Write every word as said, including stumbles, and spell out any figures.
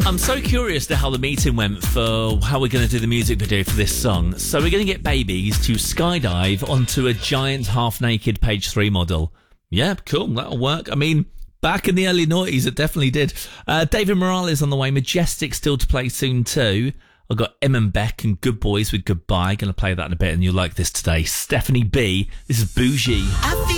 I'm so curious to how the meeting went for how we're going to do the music video for this song. So we're going to get babies to skydive onto a giant half-naked page three model. Yeah, cool, that'll work. I mean, back in the early noughties, it definitely did. Uh, David Morales on the way. Majestic still to play soon too. I've got Em and Beck and Good Boys with Goodbye. Going to play that in a bit and you'll like this today. Stephanie B. This is Bougie. I feel